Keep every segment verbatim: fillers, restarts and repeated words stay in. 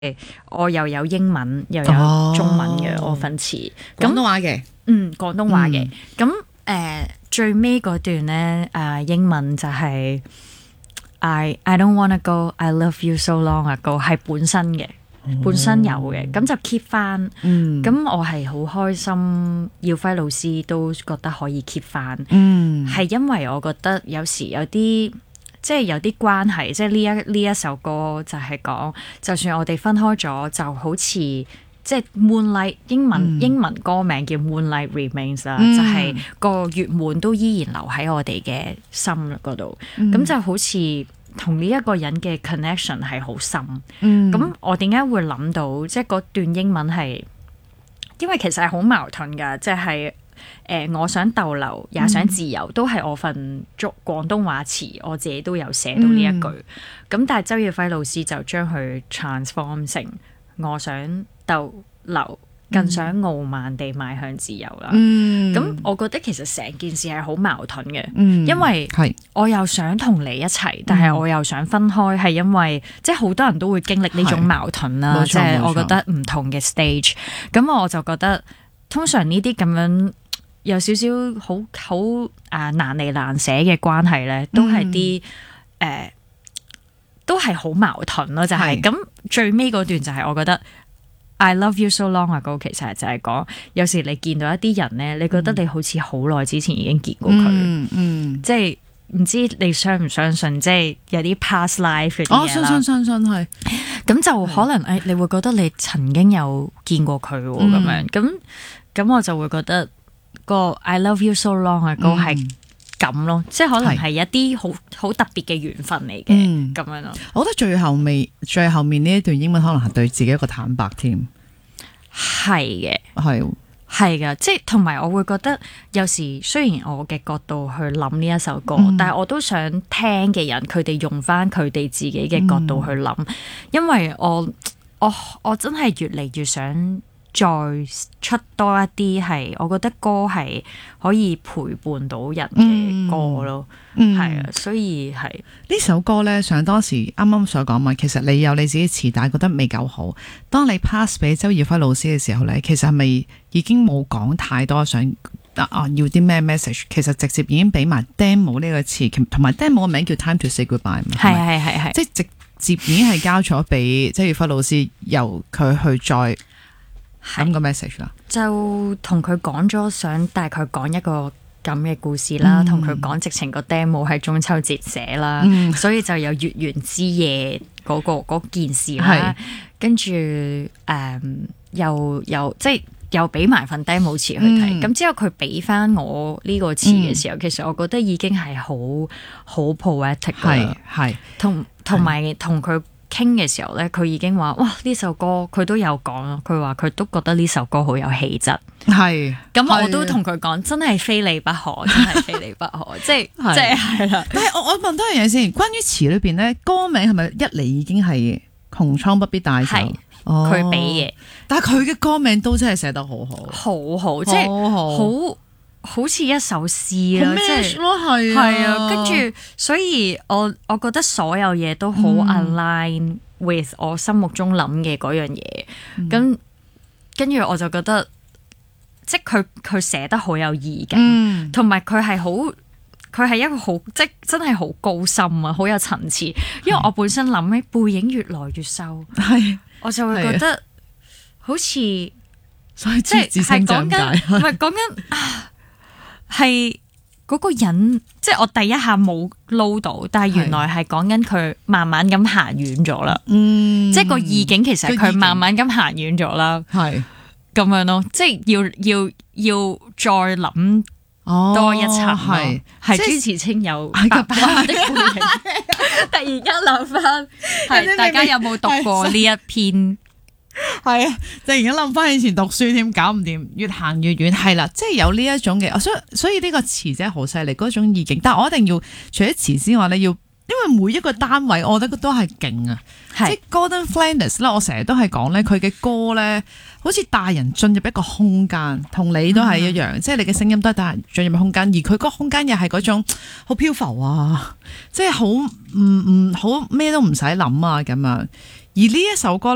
我又有英文又有中文嘅、哦、我份詞， 廣東話嘅， 嗯，廣東話嘅。咁誒、嗯呃、最尾嗰段咧，誒、呃、英文就係、是、I I don't wanna go, I love you so long ago 係本身嘅，本身有嘅，咁、哦、就 keep 翻。咁、嗯、我係好開心，耀輝老師都覺得可以 keep 翻。嗯，係因為我覺得有時有啲。即係有啲關係，即係呢一呢一首歌就係講，就算我哋分開咗，就好似即係 Moonlight 英文、嗯、英文歌名叫 Moonlight Remains 啦、嗯，就係個月滿都依然留喺我哋嘅心嗰度，咁、嗯、就好似同呢一個人嘅 connection 係好深。咁、嗯、我點解會諗到即係嗰段英文係？因為其實係好矛盾㗎，即係。誒、呃，我想逗留，也想自由，嗯、都係我份中廣東話詞，我自己都有寫到呢一句。咁、嗯、但係周耀輝老師就將佢 transform 成我想逗留，更想傲慢地邁向自由啦。咁、嗯、我覺得其實成件事係好矛盾嘅、嗯，因為我又想同你一齊、嗯，但係我又想分開，係因為即係好多人都會經歷呢種矛盾啦。即係我覺得唔同嘅 stage， 咁我就覺得通常呢啲咁樣。有少少好好啊難離難捨嘅關係咧，都係啲誒，都係好矛盾咯。就係、是、咁最尾嗰段就係我覺得 I love you so long ago， 其實就係講有時你見到一啲人咧，你覺得你好似好耐之前已經見過佢、嗯嗯，即係唔知你相唔相信，即係有啲 past life 嘅嘢啦。 哦，相信相信係， 咁就可能誒，你會覺得你曾經有見過佢咁、嗯、樣，咁咁我就會覺得。個 I love you so long 啊，個係咁咯，即係可能係一啲好好特別嘅緣分嚟嘅，咁、嗯、樣咯。 我覺得最後尾最後面呢一段英文可能係對自己一個坦白添， 係嘅， 係係嘅，即係同埋我會覺得有時雖然我嘅角度去諗呢一首歌，嗯、但係我都想聽嘅人佢哋用翻佢哋自己嘅角度去諗、嗯，因為我我我真係越嚟越想。再出多一啲係，我覺得歌係可以陪伴到人嘅歌咯，係、嗯、啊，所以係呢首歌咧，想當時啱啱所講嘛，其實你有你自己詞，但係覺得未夠好。當你 pass 俾周耀輝老師嘅時候咧，其實係咪已經冇講太多想啊要啲咩 message？ 其實直接已經俾埋 demo 呢個詞，同埋 demo 個名叫 Time to Say Goodbye 嘛， 係係係係， 即係直接已經係交咗俾周耀輝老師，由佢去再。咁個 message 啦， 就同佢講咗，想大概講一個咁嘅故事啦，同佢講直情個 demo 係中秋節寫啦、嗯，所以就有月圓之夜嗰、嗰個嗰件事啦，跟住誒又又即係又俾埋份 demo 詞去睇，咁、嗯、之後佢俾翻我呢個詞嘅時候、嗯，其實我覺得已經係好好 poetic 啦，係同同埋同佢。傾嘅時候咧，佢已經話：哇！呢首歌佢都有講咯。佢話佢都覺得呢首歌好有氣質。係，咁我都同佢講，真係非你不可，真係非你不可。即係即係係啦。但係我我問多樣嘢先，關於詞裏邊咧，歌名係咪一嚟已經係紅蒼不必帶走？係，佢俾嘅。但係佢嘅歌名都真係寫得好好，好好，即係好。好似一首詩啦，即係係啊，跟住所以我我覺得所有嘢都好 align with 我心目中諗嘅嗰樣嘢，咁跟住我就覺得，即係佢佢寫得好有意境，同埋佢係好，佢係一個好即真係好高深啊，好有層次。因為我本身諗咧背影越來越瘦，係我就會覺得好似，所以即係係講緊，唔係講緊啊。係嗰個人，即係我第一下冇撈到，但係原來係講緊佢慢慢咁行遠咗啦。嗯，即係個意境其實佢慢慢咁行遠咗啦。係咁樣咯，即係要要要再諗多一層。係係朱自清有爸爸的背影，突然間諗翻，係大家有冇讀過呢一篇？ 係啊，突然間諗翻以前讀書添，搞唔掂，越行越遠。係啦，即係有呢一種嘅，所以所以呢個詞真係好犀利，嗰種意境。但係我一定要除咗詞之外咧，要因為每一個單位，我覺得都係勁啊。即係 Gordon Flanders 啦，我成日都係講咧，佢嘅歌咧，好似帶人進入一個空間，同你都係一樣，嗯、即係你嘅聲音都係帶人進入空間，而佢嗰個空間又係嗰種好漂浮啊，即係好唔唔好咩都唔使諗啊咁樣。而呢一首歌咧。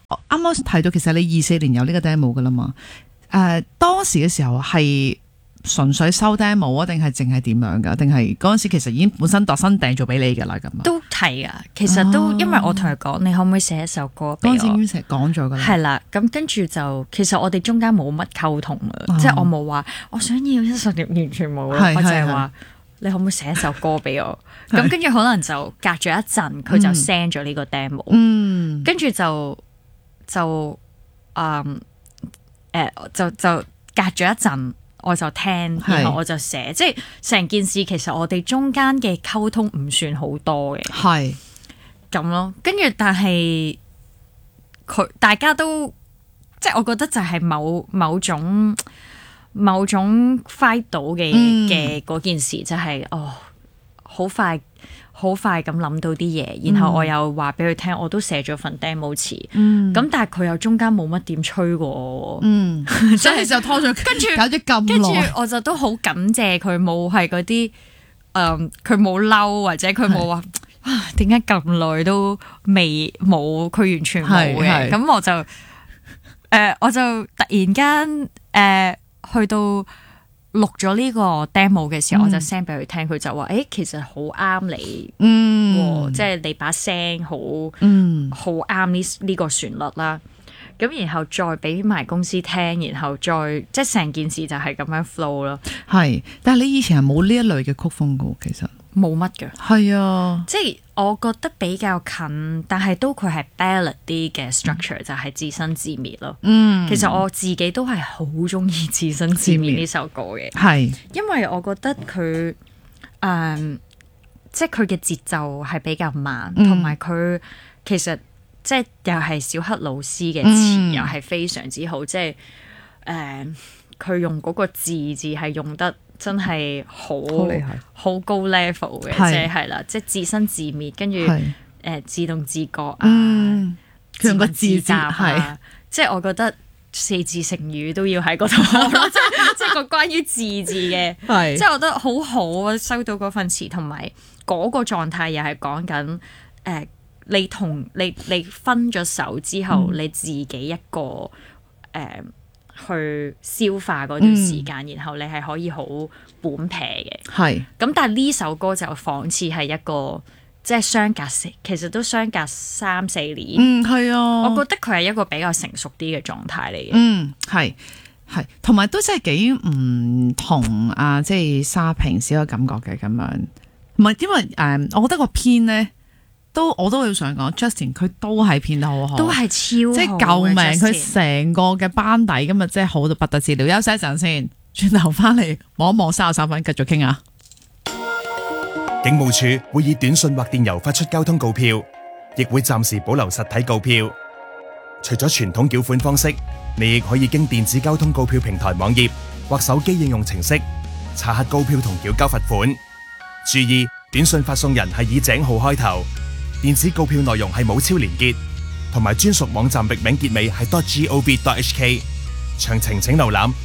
啱啱提到其實你二四年有呢個 demo 噶啦嘛？誒、呃，當時嘅時候係純粹收 demo 啊，定係淨係點樣噶？定係嗰陣時其實已經本身度身訂做俾你噶啦咁啊？ 都係噶，其實都、哦、因為我同佢講，你可唔可以寫一首歌俾我？ 嗰陣時已經成日講咗噶啦。係啦，咁跟住就其實我哋中間冇乜溝通啊，哦、即係我冇話我想要一首碟，完全冇，我就係話你可唔可以寫一首歌俾我？咁跟住可能就隔咗一陣，佢就 send 咗呢個 demo，嗯，跟住就就嗯。誒就就隔咗一陣，我就聽，然後我就寫，即係成件事其實我哋中間嘅溝通唔算好多嘅，係咁咯。跟住但係佢大家都即係我覺得就係某某種某種 fight 到嘅嘅嗰件事，就係、是、哦好快。好快咁諗到啲嘢，然後我又話俾佢聽，我都寫咗份 demo 詞，咁、嗯、但係佢又中間冇乜點催過我，嗯，所以就拖咗，跟住搞咗咁耐，跟住我就都好感謝佢冇係嗰啲，誒佢冇嬲或者佢冇話啊點解咁耐都未冇，佢完全冇嘅，咁我就誒、呃、我就突然間誒、呃、去到。錄咗呢個 demo 嘅時候，嗯、我就 send 俾佢聽，佢就話：誒、欸，其實好啱你，嗯，即係你把聲好，嗯，好啱呢呢個旋律啦。咁然後再俾埋公司聽，然後再即係成件事就係咁樣 flow 咯。係，但係你以前係冇呢一類嘅曲風噶，其實冇乜嘅。係啊，即係我覺得比較近，但係都佢係 ballad 啲嘅 structure，、嗯、就係自生自滅咯。嗯，其實我自己都係好中意自生自滅呢首歌嘅，係因為我覺得佢誒、嗯，即係佢嘅節奏係比較慢，同埋佢其實。即係又係小黑老師嘅詞，又係非常之好。嗯、即係誒，佢、呃、用嗰個字字係用得真係好好高 level 嘅，即係係啦，即係自生自滅，跟住誒自動自覺啊，嗯、自問自答啊，即係我覺得四字成語都要喺嗰度咯，即係即係個關於字字嘅，即係我覺得好好啊！收到嗰份詞，同埋嗰個狀態又係講緊誒。呃你同你你分咗手之後，嗯、你自己一個誒、呃、去消化嗰段時間，嗯、然後你係可以好本撇嘅。係咁，但係呢首歌就仿似係一個即係相隔四，其實都相隔三四年。嗯，係啊，我覺得佢係一個比較成熟啲嘅狀態嚟嘅。嗯，係係，同埋都真係幾唔同啊！即係沙平少有感覺嘅咁樣，唔係因為誒、呃，我覺得個編咧。都我都會想講 Justin 佢都係編得好好，都係超即係救命！佢成個嘅班底今日真係好到不得之了。休息一陣先，轉頭翻嚟望一望三十三分，繼續傾啊！ 警務處會以短信或電郵發出交通告票，亦會暫時保留實體告票。除咗傳統繳款方式，你亦可以經電子交通告票平台網頁或手機應用程式查核告票同繳交罰款。注意，短信發送人係以井號開頭。電子告票內容係冇超連結，同埋專屬網站域名結尾係 .gov.hk。詳情請瀏覽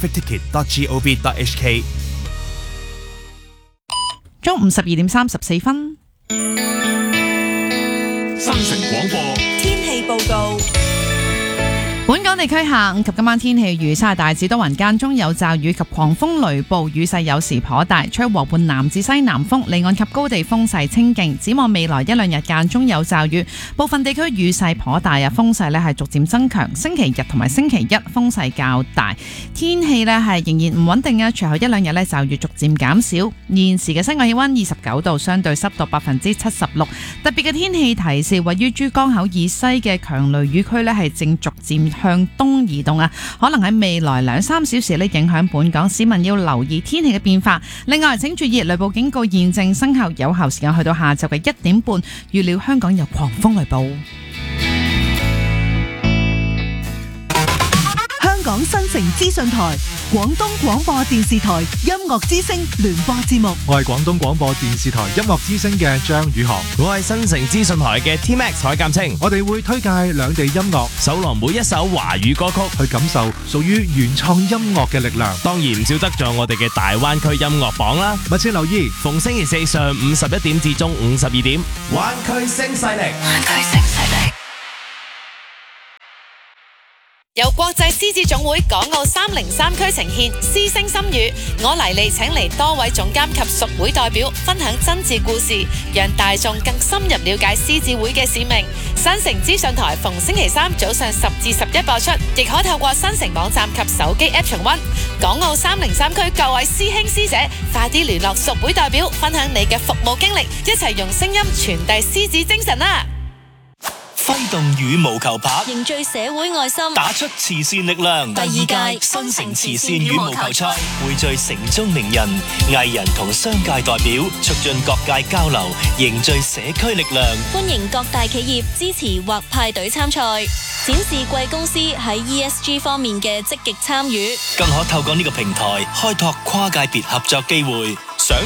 e-trafficticket.gov.hk。 中午十二點三十四分， 新城廣播天氣報告。 本港地區下午及今晚天氣預測，大致多雲間中有驟雨及狂風雷暴，雨勢有時頗大，吹和緩南至西南風，離岸及高地風勢清勁。展望未來一兩日間中有驟雨，部分地區雨勢頗大啊，風勢咧係逐漸增強。星期日同埋星期一風勢較大，天氣咧係仍然唔穩定啊。隨後一兩日咧驟雨逐漸減少。現時嘅室外氣溫二十九度，相對濕度百分之七十六。特別嘅天氣提示，位於珠江口以西嘅強雷雨區咧係正逐漸向東移動啊，可能喺未來兩三小時咧影響本港，市民要留意天氣嘅變化。另外，請注意雷暴警告現正生效，有效時間去到下晝嘅一點半。預料香港有狂風雷暴。 香港新城資訊台、廣東廣播電視台音樂之聲聯播節目。 我係廣東廣播電視台音樂之聲嘅張宇航， 我係新城資訊台嘅 T Max 蔡鑑清。 我哋會推介兩地音樂， 搜羅每一首華語歌曲， 去感受屬於原創音樂嘅力量。 當然唔少得咗我哋嘅大灣區音樂榜啦。 密切留意， 逢星期四上午十一點至中午十二點，灣區聲勢力，灣區聲勢力。 由國際獅子總會港澳三零三區呈現獅聲心語，我黎利請嚟多位總監及屬會代表分享真摯故事，讓大眾更深入了解獅子會嘅使命。新城資訊台逢星期三早上十至十一播出，亦可透過新城網站及手機 App 重溫。港澳三零三區各位師兄師姐，快啲聯絡屬會代表，分享你嘅服務經歷，一齊用聲音傳遞獅子精神啦！ 揮動羽毛球拍， 凝聚社會愛心， 打出慈善力量。 第二屆新城慈善羽毛球賽匯聚城中名人、藝人同商界代表，促進各界交流，凝聚社區力量。 歡迎各大企業支持或派隊參賽，展示貴公司喺 E S G 方面嘅積極參與， 更可透過呢個平台開拓跨界別合作機會。想